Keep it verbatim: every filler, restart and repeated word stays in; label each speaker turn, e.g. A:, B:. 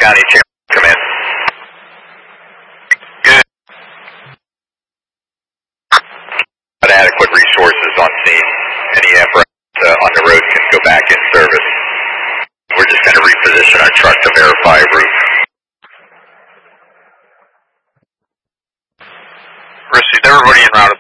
A: County, Chairman, come in. Good. But adequate resources on scene. Any apparatus uh, on the road can go back in service. We're just going to reposition our truck to verify route. Received. Everybody en route.